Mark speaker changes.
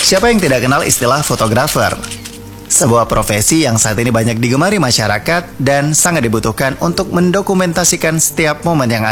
Speaker 1: Siapa yang tidak kenal istilah fotografer? Sebuah profesi yang saat ini banyak digemari masyarakat dan sangat dibutuhkan untuk mendokumentasikan setiap momen yang